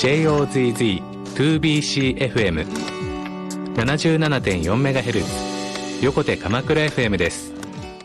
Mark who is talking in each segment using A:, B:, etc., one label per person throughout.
A: JOZZ2BCFM77.4MHz 横手鎌倉 FM です。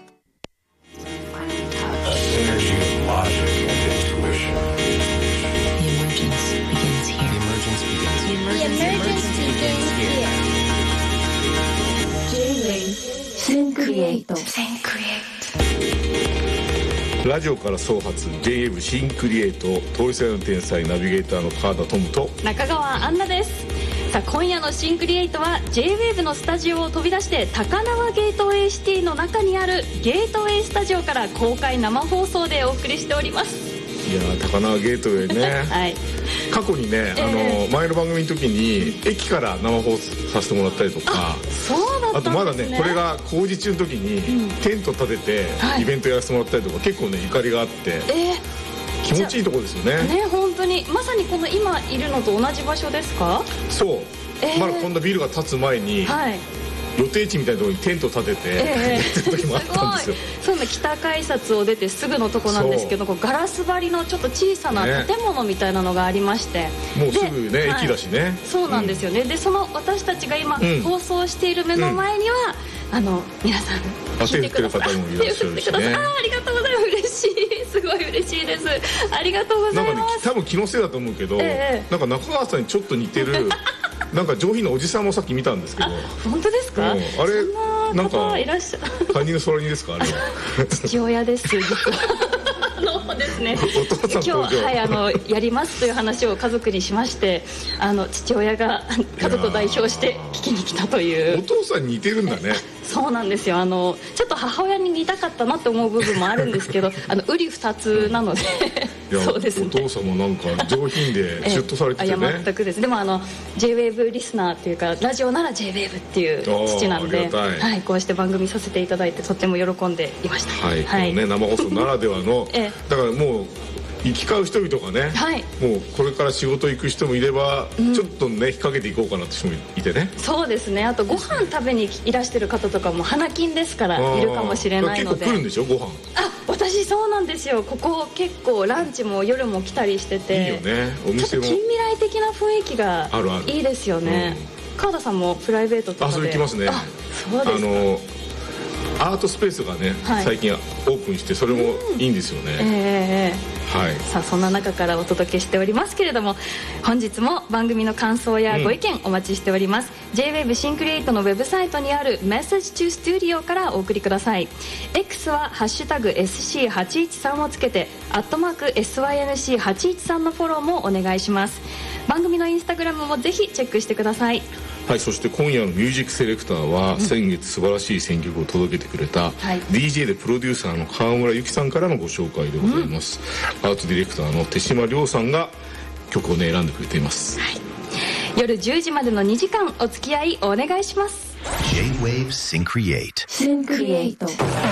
B: ラジオから創発 J-WAVE シンクリエイト、遠い世代の天才ナビゲーターの川田トムと
C: 中川アンナです。さあ今夜のシンクリエイトは J-WAVE のスタジオを飛び出して高輪ゲートウェイシティの中にあるゲートウェイスタジオから公開生放送でお送りしております。
B: いや高輪ゲートウェイね、はい、過去にね、前の番組の時に駅から生放送させてもらったりとか、
C: そうだったんですね。
B: あとまだねこれが工事中の時にテント立ててイベントやらせてもらったりとか、結構ねゆかりがあって、気持ちいいところですよね。
C: ね、本当にまさにこの今いるのと同じ場所ですか？
B: そう、まだこんなビルが建つ前に、予定地みたいなところにテント立てて、やってる時もあったんですよ。
C: そうね、北改札を出てすぐのとこなんですけど、ガラス張りのちょっと小さな建物みたいなのがありまして、
B: もうすぐね、駅だしね。
C: そうなんですよね。でその私たちが今、放送している目の前には、皆さん
B: 聞いてください。手を振ってください。
C: ありがとうございます。嬉しい、すごい嬉しいです。ありがとうございます。
B: なんかね、多分気のせいだと思うけど、なんか中川さんにちょっと似てるなんか上品なおじさんもさっき見たんですけど。
C: 本当ですか？
B: あれなんか
C: いらっしゃる。
B: カニの空煮ですか？あれは
C: 父親です実は。ですね、
B: お父さん
C: 今日やりますという話を家族にしまして、父親が家族を代表して聞きに来たという。
B: お父さんに似てるんだね。
C: そうなんですよ。ちょっと母親に似たかったなって思う部分もあるんですけど、うり二つなのでそうですね。
B: お父様なんか上品でシュッとされててね。
C: 全くです。でもJ-WAVE リスナーっていうか、ラジオなら J-WAVE っていう父なんで、はい、こうして番組させていただいてとっても喜んでいました。
B: はい、はい、ね、生放送ならではのだからもう行き交う人々がね、もうこれから仕事行く人もいれば、ちょっとね引っ掛けていこうかなって人もいてね。
C: そうですね。あとご飯食べにいらしてる方とかも花金ですからいるかもしれないので。
B: 結構来るんでしょ、ご飯。
C: 私そうなんですよ。ここ結構ランチも夜も来たりしてて、
B: いいよね。お店も
C: ちょっと近未来的な雰囲気がいいですよね。川田さんもプライベートとかで。
B: それ行きますね。
C: そうですか。
B: アートスペースがね、最近オープンして、それもいいんですよね。はい、
C: さあそんな中からお届けしておりますけれども、本日も番組の感想やご意見お待ちしております。J-WAVE シンクリエイトのウェブサイトにあるメッセージトゥスタジオからお送りください。 X はハッシュタグ SC813 をつけて@SYNC813 のフォローもお願いします。番組のインスタグラムもぜひチェックしてください。
B: はい、そして今夜のミュージックセレクターは、先月素晴らしい選曲を届けてくれた、DJ でプロデューサーの川村由紀さんからのご紹介でございます。アートディレクターの手島亮さんが曲をね選んでくれています。
C: 夜10時までの2時間お付き合いお願いします。
D: J-WAVE Syncreate